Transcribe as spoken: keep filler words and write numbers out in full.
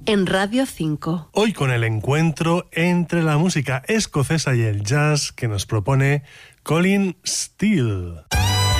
en Radio cinco. Hoy con el encuentro entre la música escocesa y el jazz que nos propone Colin Steele.